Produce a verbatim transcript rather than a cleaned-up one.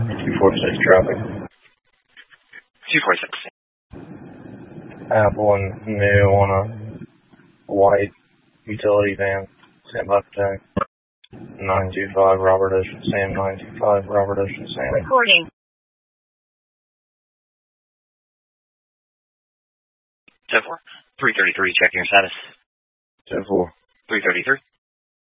two four six traffic. two four six. Apple and new on a white utility van. Stand by protect. nine two five Robert Ocean Sam, nine two five Robert Ocean Sam. Recording. ten four. three thirty-three, checking your status. ten four. three thirty-three.